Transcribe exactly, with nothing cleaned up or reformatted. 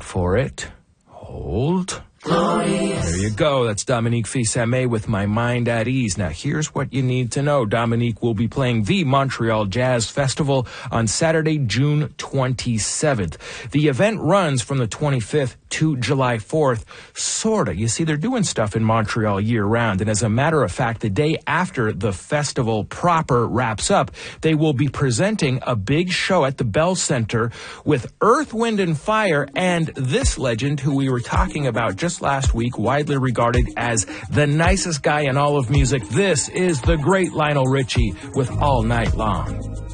for it. Hold. Glorious. There you go. That's Dominique Fils-Aimé with My Mind at Ease. Now, here's what you need to know. Dominique will be playing the Montreal Jazz Festival on Saturday, June twenty-seventh. The event runs from the twenty-fifth to July fourth. Sorta. You see, they're doing stuff in Montreal year-round. And as a matter of fact, the day after the festival proper wraps up, they will be presenting a big show at the Bell Center with Earth, Wind, and Fire and this legend who we were talking about just last week, widely regarded as the nicest guy in all of music. This is the great Lionel Richie with All Night Long.